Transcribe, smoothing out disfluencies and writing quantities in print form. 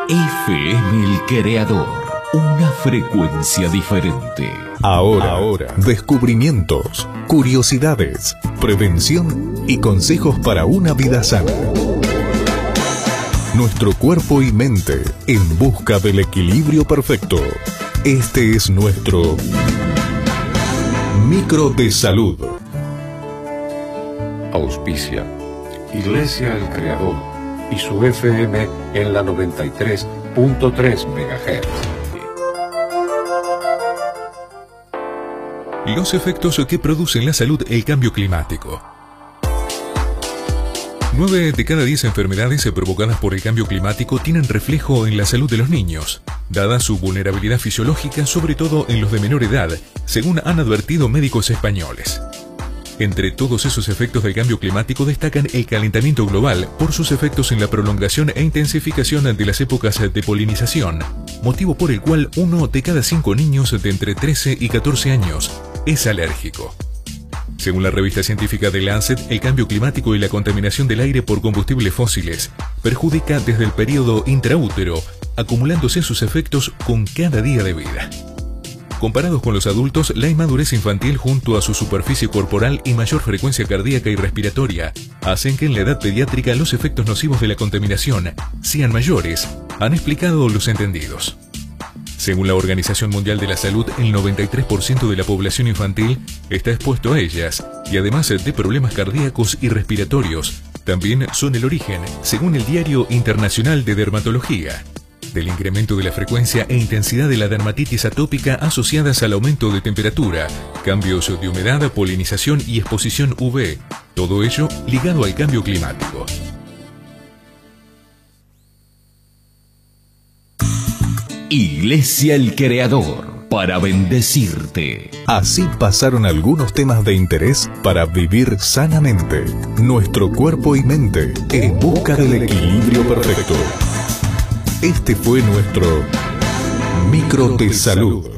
FM El Creador, una frecuencia diferente. Ahora, descubrimientos, curiosidades, prevención y consejos para una vida sana. Nuestro cuerpo y mente en busca del equilibrio perfecto. Este es nuestro Micro de Salud. Auspicia Iglesia El Creador y su FM en la 93.3 MHz. Los efectos que produce en la salud el cambio climático. 9 de cada 10 enfermedades provocadas por el cambio climático tienen reflejo en la salud de los niños, dada su vulnerabilidad fisiológica, sobre todo en los de menor edad, según han advertido médicos españoles. Entre todos esos efectos del cambio climático destacan el calentamiento global por sus efectos en la prolongación e intensificación de las épocas de polinización, motivo por el cual 1 de cada 5 niños de entre 13 y 14 años es alérgico. Según la revista científica The Lancet, el cambio climático y la contaminación del aire por combustibles fósiles perjudica desde el periodo intraútero, acumulándose sus efectos con cada día de vida. Comparados con los adultos, la inmadurez infantil junto a su superficie corporal y mayor frecuencia cardíaca y respiratoria hacen que en la edad pediátrica los efectos nocivos de la contaminación sean mayores, han explicado los entendidos. Según la Organización Mundial de la Salud, el 93% de la población infantil está expuesto a ellas y además de problemas cardíacos y respiratorios, también son el origen, según el Diario Internacional de Dermatología, del incremento de la frecuencia e intensidad de la dermatitis atópica asociadas al aumento de temperatura, cambios de humedad, polinización y exposición UV, todo ello ligado al cambio climático. Iglesia El Creador, para bendecirte. Así pasaron algunos temas de interés para vivir sanamente. Nuestro cuerpo y mente en busca del equilibrio perfecto. Este fue nuestro Micro de Salud.